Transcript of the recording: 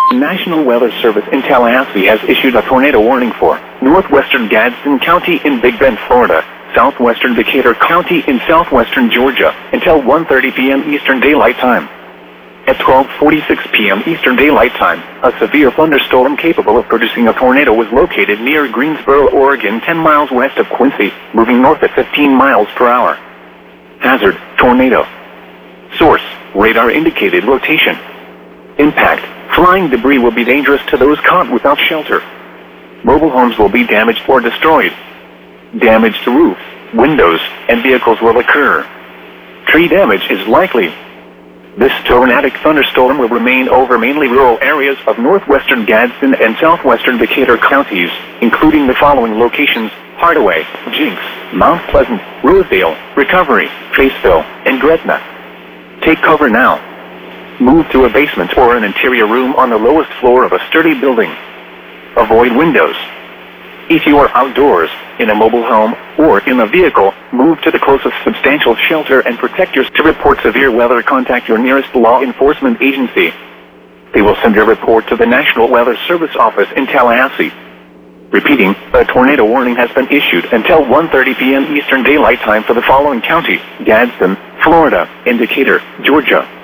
National Weather Service in Tallahassee has issued a tornado warning for northwestern Gadsden County in Big Bend, Florida, southwestern Decatur County in southwestern Georgia, until 1:30 p.m. Eastern Daylight Time. At 12:46 p.m. Eastern Daylight Time, a severe thunderstorm capable of producing a tornado was located near Greensboro, Oregon, 10 miles west of Quincy, moving north at 15 miles per hour. Hazard: tornado. Source: radar indicated rotation. Impact: flying debris will be dangerous to those caught without shelter. Mobile homes will be damaged or destroyed. Damage to roofs, windows, and vehicles will occur. Tree damage is likely. This tornadic thunderstorm will remain over mainly rural areas of northwestern Gadsden and southwestern Decatur counties, including the following locations: Hardaway, Jinx, Mount Pleasant, Rosedale, Recovery, Faceville, and Gretna. Take cover now. Move to a basement or an interior room on the lowest floor of a sturdy building. Avoid windows. If you are outdoors, in a mobile home, or in a vehicle, move to the closest substantial shelter and protect yourself. To report severe weather, contact your nearest law enforcement agency. They will send your report to the National Weather Service office in Tallahassee. Repeating, a tornado warning has been issued until 1:30 p.m. Eastern Daylight Time for the following counties: Gadsden, Florida, and Decatur, Georgia.